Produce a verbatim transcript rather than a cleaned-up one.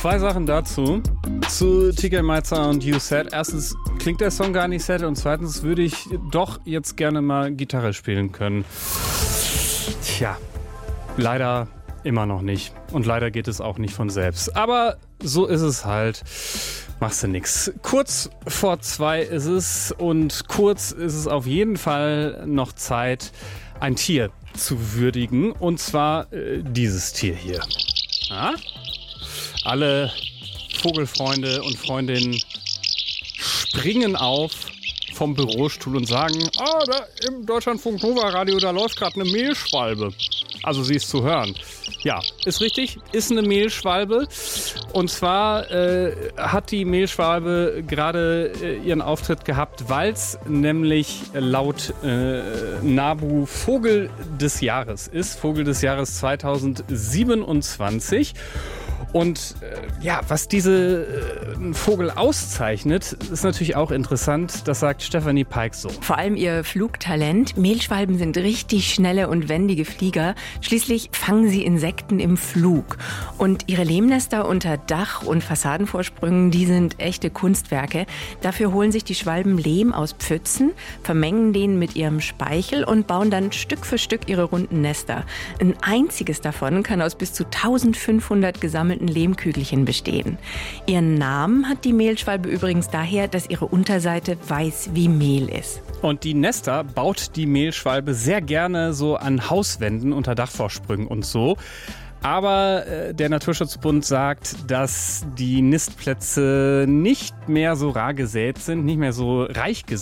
Zwei Sachen dazu. Zu T K Maitza und You Said. Erstens klingt der Song gar nicht sad und zweitens würde ich doch jetzt gerne mal Gitarre spielen können. Tja, leider immer noch nicht. Und leider geht es auch nicht von selbst. Aber so ist es halt. Machst du nix. Kurz vor zwei ist es und kurz ist es auf jeden Fall noch Zeit, ein Tier zu würdigen. Und zwar äh, dieses Tier hier. Ja? Alle Vogelfreunde und Freundinnen springen auf vom Bürostuhl und sagen, ah, da im Deutschlandfunk Nova Radio, da läuft gerade eine Mehlschwalbe. Also sie ist zu hören. Ja, ist richtig, ist eine Mehlschwalbe. Und zwar äh, hat die Mehlschwalbe gerade äh, ihren Auftritt gehabt, weil es nämlich laut äh, NABU Vogel des Jahres ist. Vogel des Jahres zweitausendsiebenundzwanzig. Und äh, ja, was diese äh, Vogel auszeichnet, ist natürlich auch interessant. Das sagt Stefanie Peik so. Vor allem ihr Flugtalent. Mehlschwalben sind richtig schnelle und wendige Flieger. Schließlich fangen sie Insekten im Flug. Und ihre Lehmnester unter Dach- und Fassadenvorsprüngen, die sind echte Kunstwerke. Dafür holen sich die Schwalben Lehm aus Pfützen, vermengen den mit ihrem Speichel und bauen dann Stück für Stück ihre runden Nester. Ein einziges davon kann aus bis zu eintausendfünfhundert gesammelten Lehmkügelchen bestehen. Ihren Namen hat die Mehlschwalbe übrigens daher, dass ihre Unterseite weiß wie Mehl ist. Und die Nester baut die Mehlschwalbe sehr gerne so an Hauswänden unter Dachvorsprüngen und so. Aber äh, der Naturschutzbund sagt, dass die Nistplätze nicht mehr so rar gesät sind, nicht mehr so reich gesät